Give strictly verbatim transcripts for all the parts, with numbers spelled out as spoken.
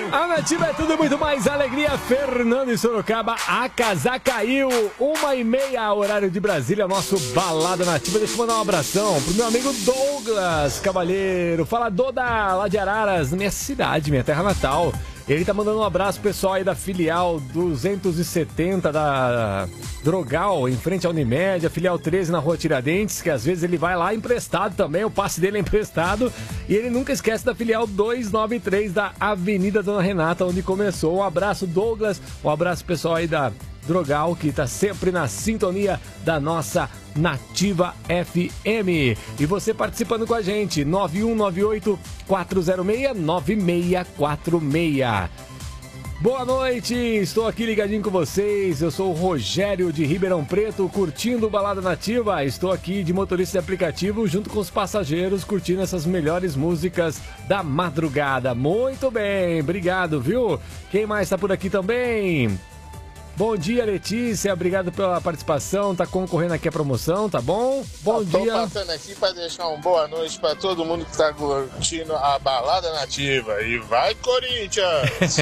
A Nativa é tudo muito mais alegria. Fernando e Sorocaba, a casa caiu. Uma e meia, horário de Brasília, nosso Balada Nativa. Deixa eu mandar um abração pro meu amigo Douglas Cavalheiro, falador da, lá de Araras, minha cidade, minha terra natal. Ele tá mandando um abraço pro pessoal aí da filial duzentos e setenta da Drogal, em frente à Unimed, a filial treze na Rua Tiradentes, que às vezes ele vai lá emprestado também, o passe dele é emprestado. E ele nunca esquece da filial duzentos e noventa e três da Avenida Dona Renata, onde começou. Um abraço, Douglas, um abraço pessoal aí da Drogal, que tá sempre na sintonia da nossa Nativa F M. E você participando com a gente, nove um nove oito, quatro zero seis, nove seis quatro seis. Boa noite, estou aqui ligadinho com vocês. Eu sou o Rogério de Ribeirão Preto, curtindo o Balada Nativa. Estou aqui de motorista de aplicativo junto com os passageiros, curtindo essas melhores músicas da madrugada. Muito bem, obrigado, viu? Quem mais está por aqui também? Bom dia, Letícia, obrigado pela participação, tá concorrendo aqui a promoção, tá bom? Bom Eu tô dia. Tô passando aqui para deixar uma boa noite para todo mundo que tá curtindo a Balada Nativa. E vai, Corinthians!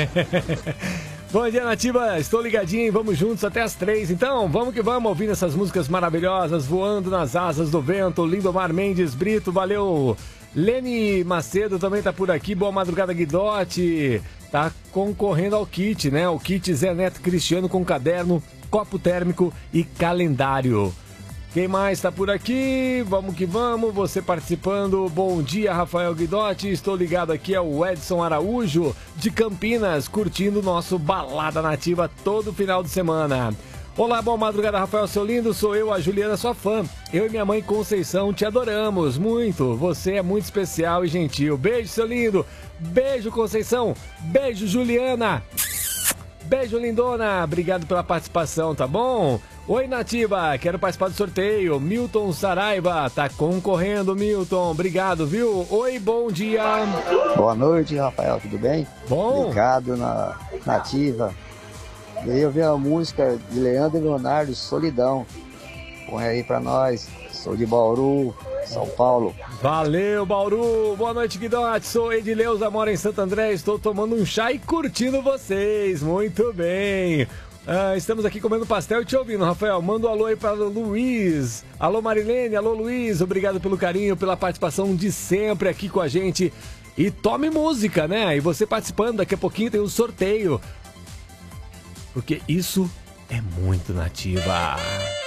Bom dia, Nativa, estou ligadinho, vamos juntos até as três, então vamos que vamos, ouvindo essas músicas maravilhosas, Voando nas Asas do Vento, Lindomar Mendes Brito, valeu. Lene Macedo também tá por aqui, boa madrugada, Guidotti. Tá concorrendo ao kit, né? O kit Zé Neto Cristiano com caderno, copo térmico e calendário. Quem mais tá por aqui? Vamos que vamos, você participando. Bom dia, Rafael Guidotti. Estou ligado aqui, é o Edson Araújo, de Campinas, curtindo o nosso Balada Nativa todo final de semana. Olá, boa madrugada, Rafael, seu lindo, sou eu, a Juliana, sua fã. Eu e minha mãe Conceição te adoramos muito. Você é muito especial e gentil. Beijo, seu lindo. Beijo, Conceição. Beijo, Juliana. Beijo, lindona. Obrigado pela participação, tá bom? Oi, Nativa, quero participar do sorteio. Milton Saraiva, tá concorrendo, Milton. Obrigado, viu? Oi, bom dia. Boa noite, Rafael, tudo bem? Bom. Obrigado na Nativa. E aí eu vi a música de Leandro e Leonardo, Solidão. Põe aí pra nós. Sou de Bauru, São Paulo. Valeu, Bauru. Boa noite, Guidotti. Sou Edileuza, moro em Santo André. Estou tomando um chá e curtindo vocês. Muito bem. Ah, estamos aqui comendo pastel e te ouvindo, Rafael. Manda um alô aí para o Luiz. Alô, Marilene. Alô, Luiz. Obrigado pelo carinho, pela participação de sempre aqui com a gente. E tome música, né? E você participando, daqui a pouquinho tem um sorteio. Porque isso é muito Nativa.